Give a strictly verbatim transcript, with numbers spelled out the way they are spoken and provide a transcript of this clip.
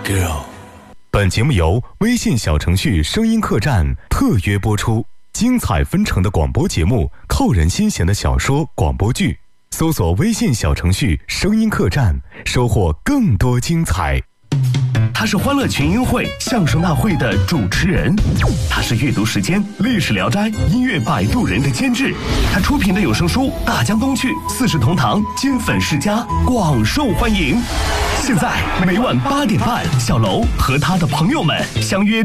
girl。 本节目由微信小程序声音客栈特约播出，精彩纷呈的广播节目，扣人心弦的小说广播剧，搜索微信小程序声音客栈，收获更多精彩。 他是欢乐群英会相声大会的主持人，他是阅读时间历史聊斋音乐摆渡人的监制，他出品的有声书《大江东去》四世同堂金粉世家广受欢迎。现在每晚八点半，小楼和他的朋友们相约